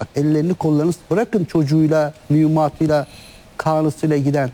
Bak ellerini kollarını bırakın çocuğuyla, mühimmatıyla, kanısıyla giden.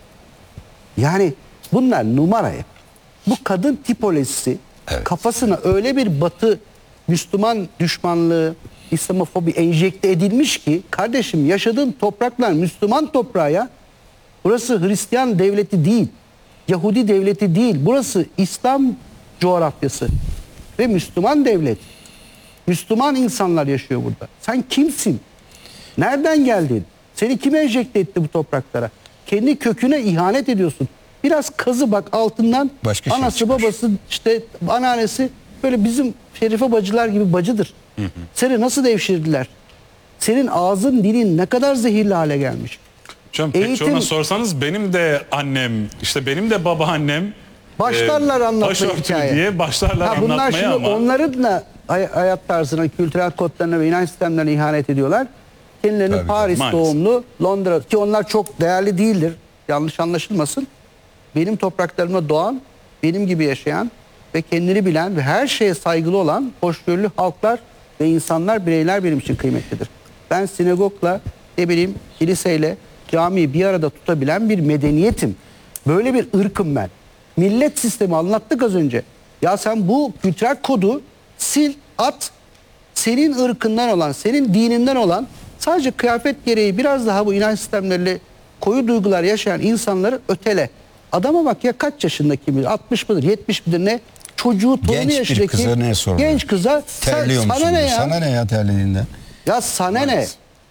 Yani bunlar numara hep. Bu kadın tipolojisi kafasına öyle bir Batı Müslüman düşmanlığı, İslamofobi enjekte edilmiş ki kardeşim yaşadığın topraklar Müslüman toprağı ya. Burası Hristiyan devleti değil. Yahudi devleti değil. Burası İslam coğrafyası ve Müslüman devlet. Müslüman insanlar yaşıyor burada. Sen kimsin? Nereden geldin? Seni kim enjekte etti bu topraklara? Kendi köküne ihanet ediyorsun. Biraz kazı bak altından. Başka şey anası çıkar. babası işte anneannesi böyle bizim Şerife bacılar gibi bacıdır. Seni nasıl devşirdiler? Senin ağzın dilin ne kadar zehirli hale gelmiş. Hocam pek çoğuna sorsanız benim de annem, işte benim de babaannem Başlarlar anlatmaya başörtülü hikaye. diye başlarlar Bunlar anlatmaya şimdi ama onların da hayat tarzına, kültürel kodlarına ve inanç sistemlerine ihanet ediyorlar. Kendilerini Tabii, Paris maalesef. doğumlu, Londra ki onlar çok değerli değildir. Yanlış anlaşılmasın. Benim topraklarımda doğan, benim gibi yaşayan ve kendini bilen ve her şeye saygılı olan hoşgörülü halklar ve insanlar, bireyler benim için kıymetlidir. Ben sinagogla, ne bileyim kiliseyle camiyi bir arada tutabilen bir medeniyetim. Böyle bir ırkım ben. Millet sistemi anlattık az önce. Ya sen bu kültürel kodu sil, at. Senin ırkından olan, senin dininden olan sadece kıyafet gereği biraz daha bu inanç sistemleriyle koyu duygular yaşayan insanları ötele. Adama bak ya kaç yaşında kim 60 mıdır 70 midir ne? Çocuğu torunu Genç bir yaşındaki kıza ne soruyor? genç kıza Terliyor musun? sana ne ya? Sana ne ya terlediğinde? Ya sana ne?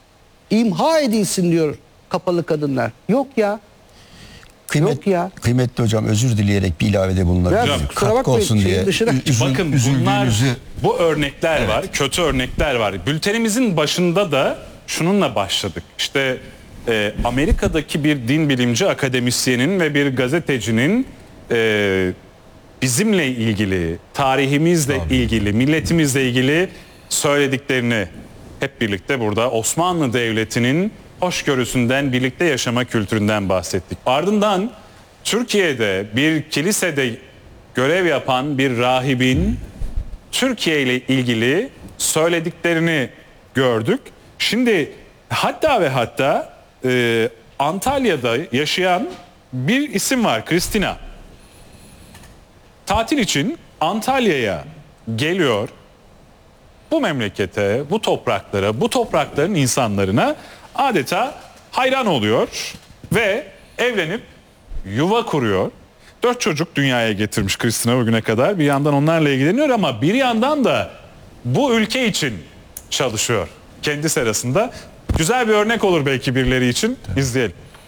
İmha edilsin diyor kapalı kadınlar. Yok ya. Yok ya. Kıymetli hocam özür dileyerek bir ilavede bulunabilirim. Ya, kusura Katkı bakmayın, olsun şeyin diye. dışına- bakın bunlar, bu örnekler var, kötü örnekler var. Bültenimizin başında da şununla başladık. İşte Amerika'daki bir din bilimci akademisyenin ve bir gazetecinin bizimle ilgili, tarihimizle ilgili, milletimizle ilgili söylediklerini hep birlikte burada Osmanlı Devleti'nin hoşgörüsünden, birlikte yaşama kültüründen bahsettik. Ardından Türkiye'de bir kilisede görev yapan bir rahibin Türkiye ile ilgili söylediklerini gördük. Şimdi hatta ve hatta Antalya'da yaşayan bir isim var, Kristina. Tatil için Antalya'ya geliyor. Bu memlekete, bu topraklara, bu toprakların insanlarına adeta hayran oluyor ve evlenip yuva kuruyor. 4 çocuk dünyaya getirmiş Kristina bugüne kadar. Bir yandan onlarla ilgileniyor ama bir yandan da bu ülke için çalışıyor. Kendi sırasında. Güzel bir örnek olur belki birileri için. İzleyelim.